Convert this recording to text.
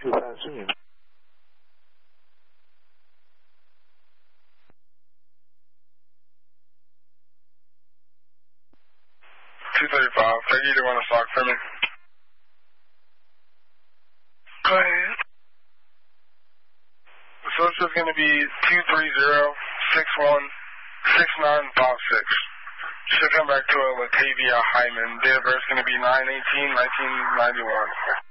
30名。 235, take either one of stock for me. Go ahead. The social is going to be 230-61-6956. Should come back to a Latavia Hyman. Date of birth is going to be 9/18/1991.